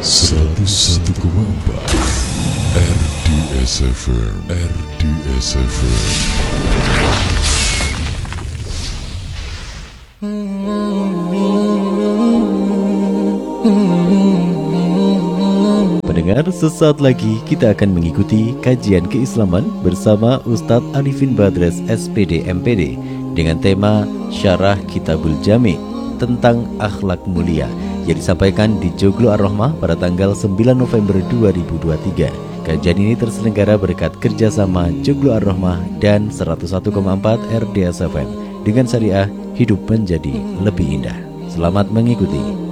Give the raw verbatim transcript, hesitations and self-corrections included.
seratus satu koma empat R D S F M R D S F M. Pendengar, sesaat lagi kita akan mengikuti kajian keislaman bersama Ustadz Arifin Badres S P D M P D dengan tema Syarah Kitabul Jami tentang akhlak mulia yang disampaikan di Joglo Ar-Rahmah pada tanggal sembilan November dua ribu dua puluh tiga. Kajian ini terselenggara berkat kerjasama Joglo Ar-Rahmah dan seratus satu koma empat R D S F M dengan syariah hidup menjadi lebih indah. Selamat mengikuti.